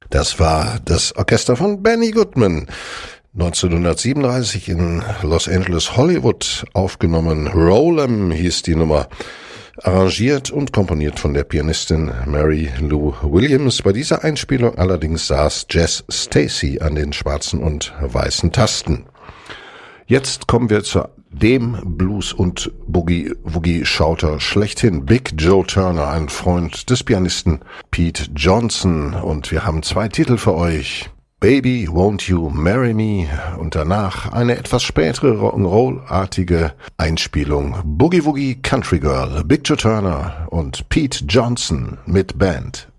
Das war das Orchester von Benny Goodman. 1937 in Los Angeles, Hollywood aufgenommen. Roll 'em hieß die Nummer. Arrangiert und komponiert von der Pianistin Mary Lou Williams. Bei dieser Einspielung allerdings saß Jess Stacey an den schwarzen und weißen Tasten. Jetzt kommen wir zu dem Blues- und Boogie-Woogie-Schauter schlechthin, Big Joe Turner, ein Freund des Pianisten Pete Johnson. Und wir haben 2 Titel für euch. Baby, Won't You Marry Me? Und danach eine etwas spätere Rock'n'Roll-artige Einspielung. Boogie Woogie Country Girl, Big Joe Turner und Pete Johnson mit Band.